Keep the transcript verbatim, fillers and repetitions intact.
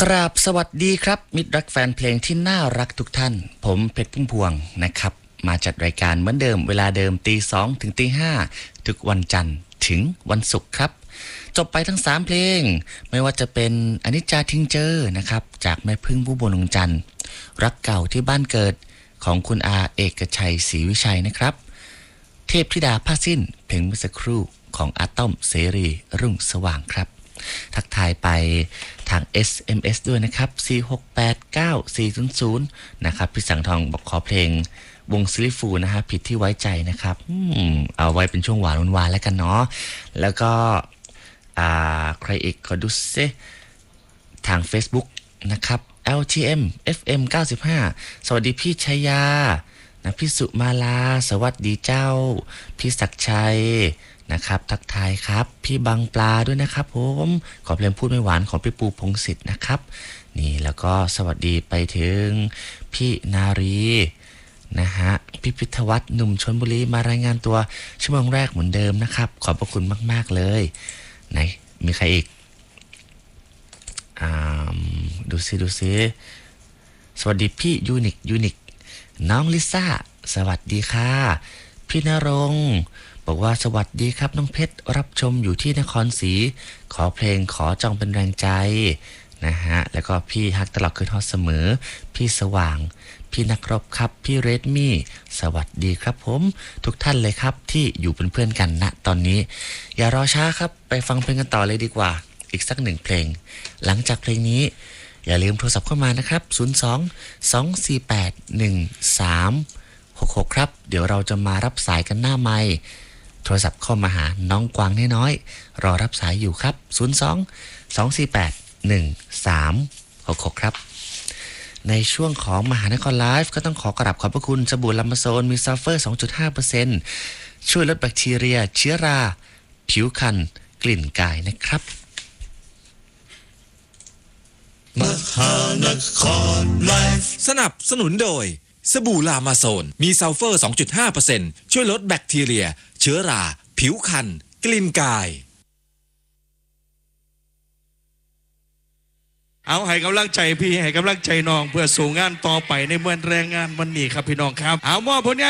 กราบสวัสดีครับมิตรรักแฟนเพลงที่น่ารักทุกท่านผมเพชรพุ่มพวงนะครับมาจัดรายการเหมือนเดิมเวลาเดิมตีสองถึงตีห้าทุกวันจันทร์ถึงวันศุกร์ครับจบไปทั้งสามเพลงไม่ว่าจะเป็นอนิจจาทิ้งเจอนะครับจากแม่พึ่งผู้บนองจันทร์รักเก่าที่บ้านเกิดของคุณอาเอกชัยศรีวิชัยนะครับเทพธิดาผ้าสิ้นเพลงเมื่อสักครู่ของอาต้อมเสรีรุ่งสว่างครับทักทายไปทาง เอส เอ็ม เอส ด้วยนะครับสี่ หก แปด เก้า สี่ ศูนย์ ศูนย์นะครับพี่สังทองบอกขอเพลงวงซิลิฟูนะฮะผิดที่ไว้ใจนะครับอืมเอาไว้เป็นช่วงหวานวานๆแล้วกันเนาะแล้วก็อ่าใครอีกขอดูซิทาง Facebook นะครับ แอล ที เอ็ม เอฟ เอ็ม เก้าสิบห้าสวัสดีพี่ชัยยานะพี่สุมาลาสวัสดีเจ้าพี่ศักดิ์ชัยนะครับทักทายครับพี่บังปลาด้วยนะครับผมขอเพลงพูดไม่หวานของพี่ปูพงศิษฐ์นะครับนี่แล้วก็สวัสดีไปถึงพี่นารีนะฮะพี่พิทวัฒน์หนุ่มชลบุรีมารายงานตัวชั่วโมงแรกเหมือนเดิมนะครับขอบพระคุณมากๆเลยไหนมีใครอีกอ่าดูซิดูซิสวัสดีพี่ยูนิคยูนิคน้องลิซ่าสวัสดีค่ะพี่นรงค์บอกว่าสวัสดีครับน้องเพชรรับชมอยู่ที่นครศรีขอเพลงขอจองเป็นแรงใจนะฮะแล้วก็พี่ฮักตลอดคืนฮอตเสมอพี่สว่างพี่นักรบครับพี่เรดมี่สวัสดีครับผมทุกท่านเลยครับที่อยู่เป็นเพื่อนกันณตอนนี้อย่ารอช้าครับไปฟังเพลงกันต่อเลยดีกว่าอีกสักหนึ่งเพลงหลังจากเพลงนี้อย่าลืมโทรศัพท์เข้ามานะครับศูนย์ สอง สอง สี่ แปด หนึ่ง สาม หก หกครับเดี๋ยวเราจะมารับสายกันหน้าไมค์โทรศัพท์เข้ามาหาน้องกวางน้อยๆรอรับสายอยู่ครับศูนย์ สอง สอง สี่ แปด หนึ่ง สาม หก หกครับในช่วงของมหานครไลฟ์ก็ต้องขอกราบขอบพระคุณสบู่ลัมมาโซนมีซัลเฟอร์ สองจุดห้าเปอร์เซ็นต์ ช่วยลดแบคทีเรียเชื้อราผิวคันกลิ่นกายนะครับมหานครไลฟ์สนับสนุนโดยสบู่ลามาโซนมีซัลเฟอร์ สองจุดห้าเปอร์เซ็นต์ ช่วยลดแบคทีเรียเชื้อราผิวคันกลิ่นกายเอาให้กำลังใจพี่ให้กำลังใจน้องเพื่อสู่งานต่อไปในเมื่อแรงงานวันนี้ครับพี่น้องครับเอามอบผลงาน